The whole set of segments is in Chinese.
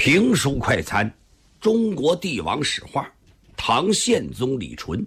评书快餐，中国帝王史话，唐宪宗李纯。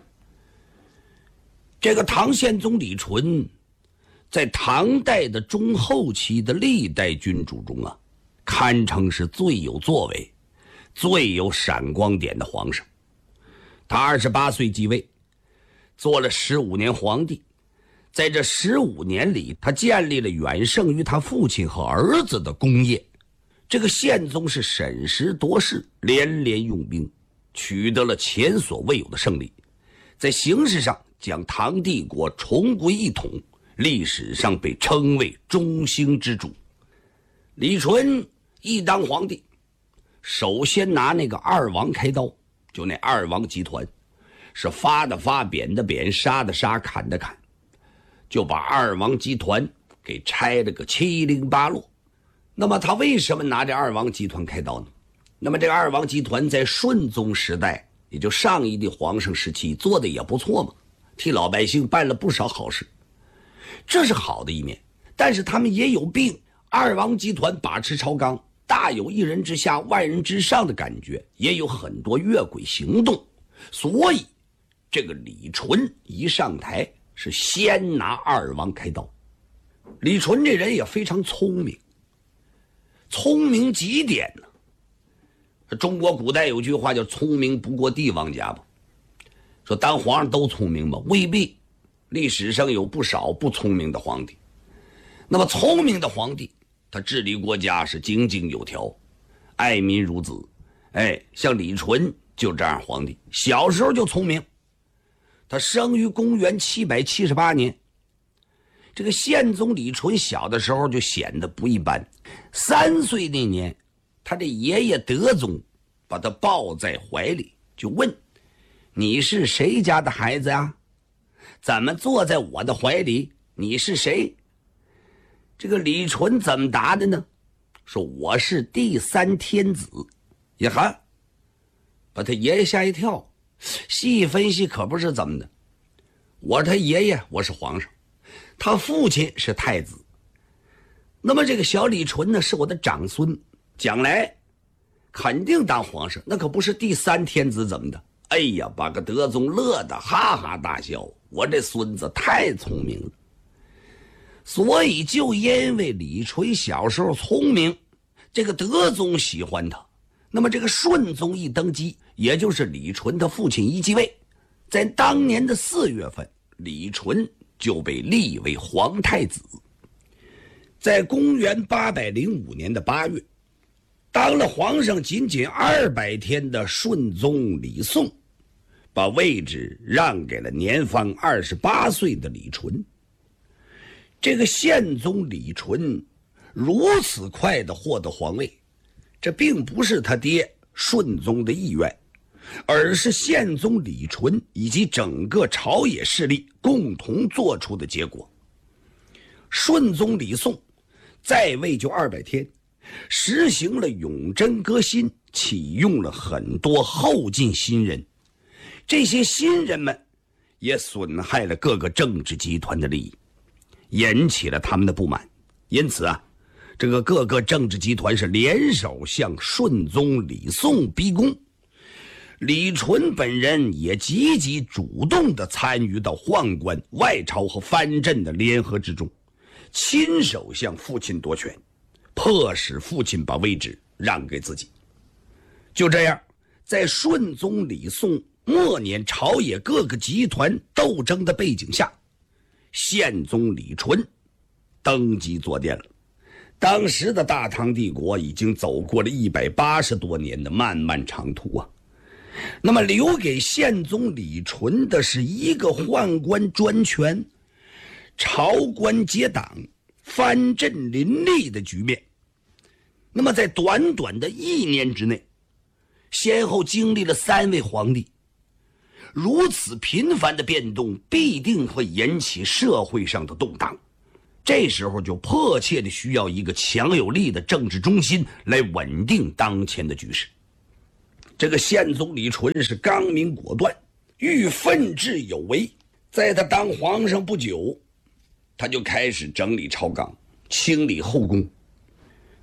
这个唐宪宗李纯，在唐代的中后期的历代君主中啊，堪称是最有作为、最有闪光点的皇上。他28岁继位，做了15年皇帝。在这15年里，他建立了远胜于他父亲和儿子的功业。这个宪宗是审时度势，连连用兵，取得了前所未有的胜利，在形势上将唐帝国重归一统，历史上被称为中兴之主。李纯一当皇帝，首先拿那个二王开刀，就那二王集团，是发的发，贬的贬，杀的杀，砍的砍，就把二王集团给拆了个七零八落。那么他为什么拿这二王集团开刀呢？那么这个二王集团在顺宗时代，也就上一的皇上时期做的也不错嘛，替老百姓办了不少好事，这是好的一面。但是他们也有病，二王集团把持朝纲，大有一人之下万人之上的感觉，也有很多越轨行动。所以这个李纯一上台是先拿二王开刀。李纯这人也非常聪明，聪明极点呢。中国古代有句话叫聪明不过帝王家吧，说当皇上都聪明吗？未必，历史上有不少不聪明的皇帝。那么聪明的皇帝，他治理国家是井井有条，爱民如子。像李纯就这样皇帝，小时候就聪明。他生于公元778年，这个宪宗李纯小的时候就显得不一般。3岁那年，他这爷爷德宗把他抱在怀里，就问：你是谁家的孩子啊？怎么坐在我的怀里？你是谁？这个李纯怎么答的呢？说我是第三天子。也哈，把他爷爷吓一跳。细分析可不是怎么的，我是他爷爷，我是皇上，他父亲是太子，那么这个小李纯呢是我的长孙，将来肯定当皇上，那可不是第三天子怎么的？哎呀，把个德宗乐得哈哈大笑，我这孙子太聪明了。所以就因为李纯小时候聪明，这个德宗喜欢他，那么这个顺宗一登基，也就是李纯他父亲一继位，在当年的4月份，李纯就被立为皇太子。在公元805年的8月，当了皇上仅仅200天的顺宗李诵，把位置让给了年方28岁的李纯。这个宪宗李纯如此快地获得皇位，这并不是他爹顺宗的意愿，而是宪宗李纯以及整个朝野势力共同做出的结果。顺宗李诵在位就200天，实行了永贞革新，启用了很多后进新人，这些新人们也损害了各个政治集团的利益，引起了他们的不满。因此啊，这个各个政治集团是联手向顺宗李诵逼宫。李纯本人也积极主动地参与到宦官、外朝和藩镇的联合之中，亲手向父亲夺权，迫使父亲把位置让给自己。就这样，在顺宗李诵末年朝野各个集团斗争的背景下，宪宗李纯登基坐殿了。当时的大唐帝国已经走过了180多年的漫漫长途啊，那么留给宪宗李纯的是一个宦官专权、朝官结党、藩镇林立的局面。那么在短短的1年之内，先后经历了3位皇帝，如此频繁的变动必定会引起社会上的动荡。这时候就迫切的需要一个强有力的政治中心来稳定当前的局势。这个宪宗李纯是刚明果断，欲奋志有为。在他当皇上不久，他就开始整理朝纲，清理后宫。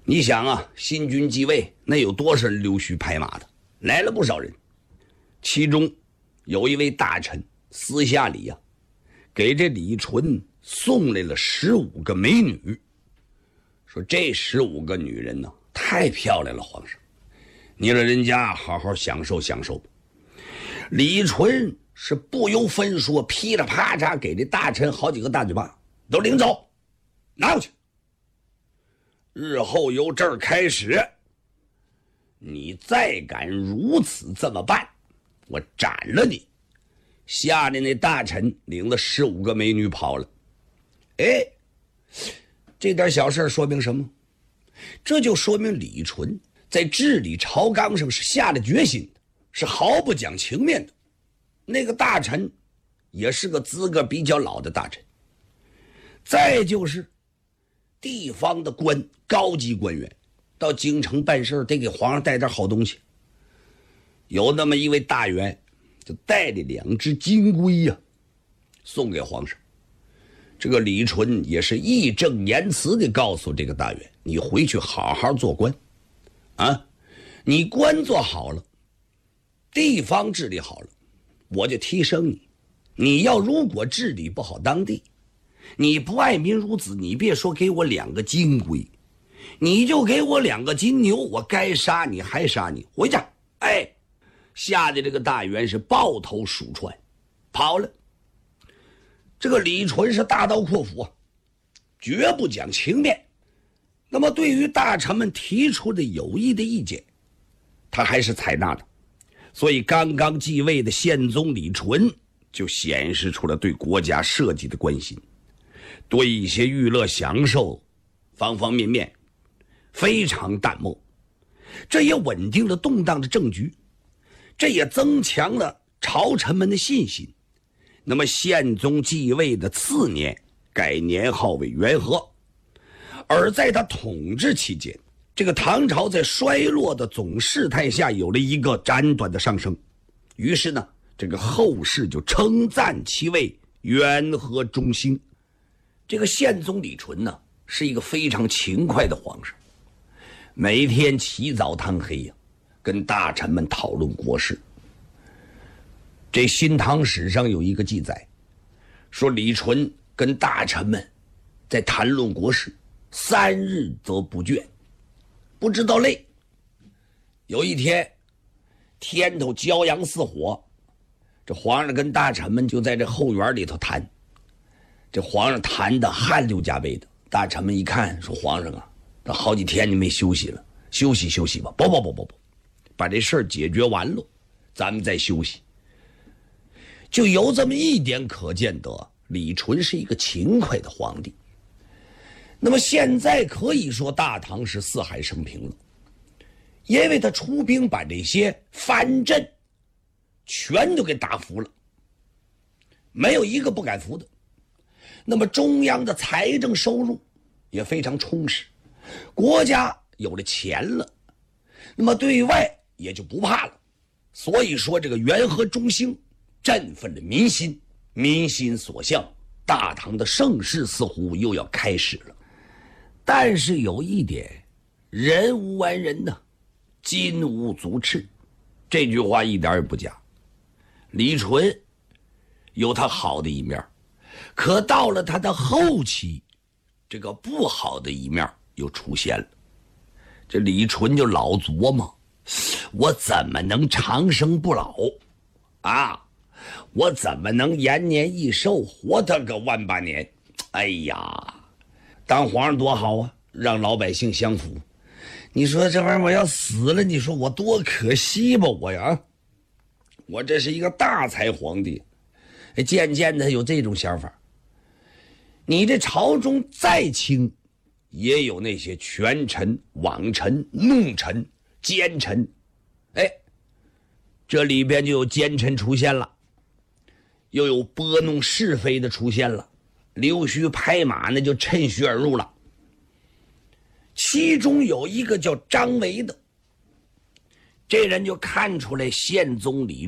你想啊，新君继位，那有多少人溜须拍马的，来了不少人。其中有一位大臣私下里呀，给这李纯送来了15个美女，说这15个女人呢太漂亮了，皇上，你老人家好好享受享受。李纯是不由分说，噼里啪嚓给这大臣好几个大嘴巴，都领走，拿过去。日后由这儿开始，你再敢如此这么办，我斩了你。下来那大臣领了15个美女跑了。哎，这点小事说明什么？这就说明李纯在治理朝纲上是下了决心的，是毫不讲情面的。那个大臣也是个资格比较老的大臣。再就是地方的官，高级官员到京城办事得给皇上带点好东西。有那么一位大员就带了2只金龟呀，送给皇上。这个李纯也是义正言辞地告诉这个大员，你回去好好做官啊，你官做好了，地方治理好了，我就提升你。你要如果治理不好当地，你不爱民如子，你别说给我2个金龟，你就给我2个金牛，我该杀你还杀你，回家。哎，吓得这个大员是抱头鼠窜跑了。这个李纯是大刀阔斧啊，绝不讲情面。那么对于大臣们提出的有益的意见，他还是采纳的。所以刚刚继位的宪宗李纯就显示出了对国家社稷的关心，对一些娱乐享受方方面面非常淡漠，这也稳定了动荡的政局，这也增强了朝臣们的信心。那么宪宗继位的次年改年号为元和，而在他统治期间，这个唐朝在衰落的总事态下有了一个斩短的上升，于是呢，这个后世就称赞其为元和中兴。这个宪宗李纯呢，是一个非常勤快的皇上，每天起早贪黑呀，跟大臣们讨论国事。这《新唐史》上有一个记载，说李纯跟大臣们在谈论国事，3日则不倦，不知道累。有一天，天头骄阳似火，这皇上跟大臣们就在这后园里头谈。这皇上谈的汗流浃背的，大臣们一看说：“皇上啊，这好几天你没休息了，休息休息吧。不，把这事儿解决完了，咱们再休息。”就有这么一点可见得李纯是一个勤快的皇帝。那么现在可以说大唐是四海升平了，因为他出兵把这些藩镇全都给打服了，没有一个不敢服的。那么中央的财政收入也非常充实，国家有了钱了，那么对外也就不怕了。所以说这个元和中兴振奋了民心，民心所向，大唐的盛世似乎又要开始了。但是有一点，人无完人呐，金无足赤，这句话一点也不假。李纯有他好的一面，可到了他的后期，这个不好的一面又出现了。这李纯就老琢磨，我怎么能长生不老啊？我怎么能延年益寿，活他个万把年？哎呀，当皇上多好啊，让老百姓享福。你说这玩意儿我要死了，你说我多可惜吧我呀？我这是一个大才皇帝，渐渐的有这种想法。你这朝中再清，也有那些权臣、罔臣、怒臣、奸臣。哎，这里边就有奸臣出现了，又有拨弄是非的出现了，溜须拍马那就趁虚而入了。其中有一个叫张维的，这人就看出来宪宗李